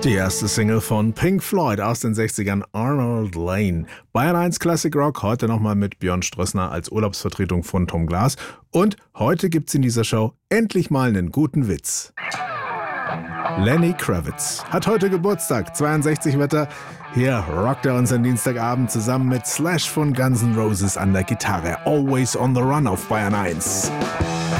Die erste Single von Pink Floyd aus den 60ern, Arnold Layne. Bayern 1 Classic Rock, heute nochmal mit Björn Strössner als Urlaubsvertretung von Tom Glas. Und heute gibt's in dieser Show endlich mal einen guten Witz. Lenny Kravitz hat heute Geburtstag, 62 wird er. Hier rockt er uns am Dienstagabend zusammen mit Slash von Guns N' Roses an der Gitarre. Always on the Run auf Bayern 1.